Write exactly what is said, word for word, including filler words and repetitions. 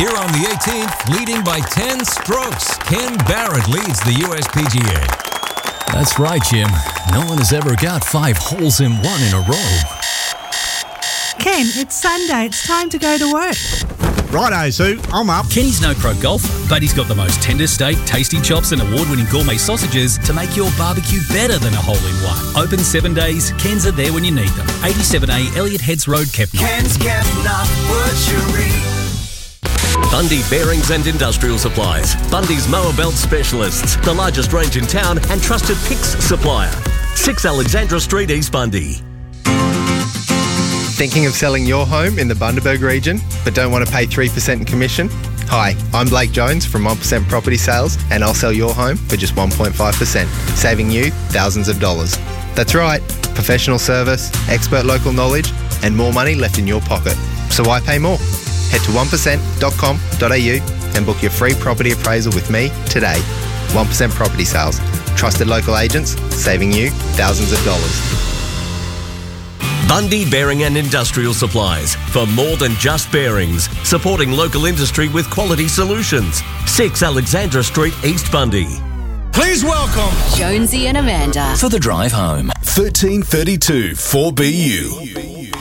Here on the eighteenth, leading by ten strokes, Ken Barrett leads the U S P G A. That's right, Jim. No one has ever got five holes in one in a row. Ken, it's Sunday. It's time to go to work. Righto, Sue. I'm up. Kenny's no pro golfer, but he's got the most tender steak, tasty chops and award-winning gourmet sausages to make your barbecue better than a hole-in-one. Open seven days. Ken's are there when you need them. eighty-seven A Elliott Heads Road, Kepner. Ken's Kepner Butchery. Bundy Bearings and Industrial Supplies. Bundy's mower belt specialists. The largest range in town and trusted P I X supplier. six Alexandra Street, East Bundy. Thinking of selling your home in the Bundaberg region, but don't want to pay three percent in commission? Hi, I'm Blake Jones from one percent Property Sales, and I'll sell your home for just one point five percent, saving you thousands of dollars. That's right, professional service, expert local knowledge, and more money left in your pocket. So why pay more? Head to one percent dot com dot a u and book your free property appraisal with me today. one percent Property Sales, trusted local agents, saving you thousands of dollars. Bundy Bearing and Industrial Supplies. For more than just bearings, supporting local industry with quality solutions. six Alexandra Street, East Bundy. Please welcome Jonesy and Amanda For the drive home. thirteen thirty-two four B U.